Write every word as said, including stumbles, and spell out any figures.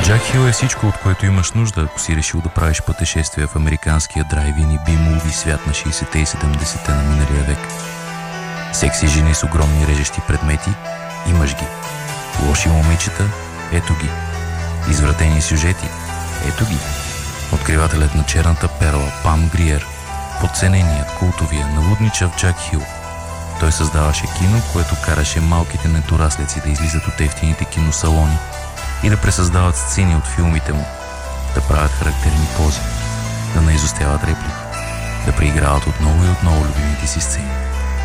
Джак Хил е всичко, от което имаш нужда, ако си решил да правиш пътешествия в американския драйв-ин и би-муви свят на шейсетте и седемдесетте на миналия век. Секси жени с огромни режещи предмети, имаш ги. Лоши момичета, ето ги. Извратени сюжети, ето ги. Откривателят на черната перла Пам Гриер, подцененият, култовия, налудничав Джак Хил. Той създаваше кино, което караше малките недораслеци да излизат от ефтините киносалони и да пресъздават сцени от филмите му, да правят характерни пози, да наизостяват реплики, да преиграват отново и отново любимите си сцени.